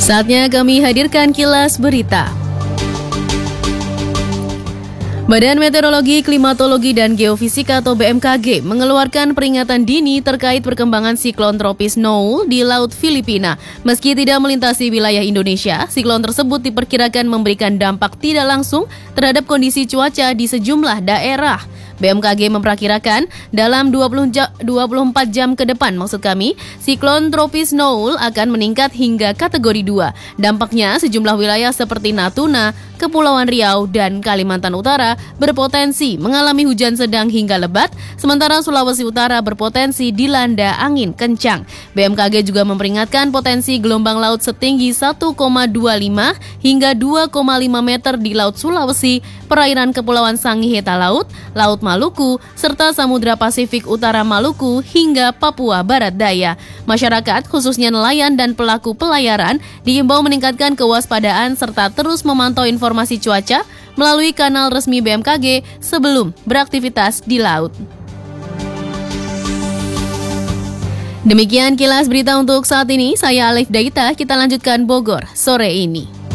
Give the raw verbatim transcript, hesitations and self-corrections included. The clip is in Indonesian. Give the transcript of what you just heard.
Saatnya kami hadirkan kilas berita. Badan Meteorologi, Klimatologi, dan Geofisika atau B M K G mengeluarkan peringatan dini terkait perkembangan siklon tropis Noul di Laut Filipina. Meski tidak melintasi wilayah Indonesia, siklon tersebut diperkirakan memberikan dampak tidak langsung terhadap kondisi cuaca di sejumlah daerah. B M K G memperkirakan dalam dua puluh empat jam ke depan, maksud kami, siklon tropis Noul akan meningkat hingga kategori dua. Dampaknya sejumlah wilayah seperti Natuna, Kepulauan Riau, dan Kalimantan Utara berpotensi mengalami hujan sedang hingga lebat, sementara Sulawesi Utara berpotensi dilanda angin kencang. B M K G juga memperingatkan potensi gelombang laut setinggi satu koma dua lima hingga dua koma lima meter di Laut Sulawesi, perairan Kepulauan Sangihe Talaut, Laut Maluku, serta Samudra Pasifik Utara Maluku hingga Papua Barat Daya. Masyarakat, khususnya nelayan dan pelaku pelayaran, diimbau meningkatkan kewaspadaan serta terus memantau informasi cuaca melalui kanal resmi B M K G sebelum beraktivitas di laut. Demikian kilas berita untuk saat ini. Saya Alif Daita, kita lanjutkan Bogor sore ini.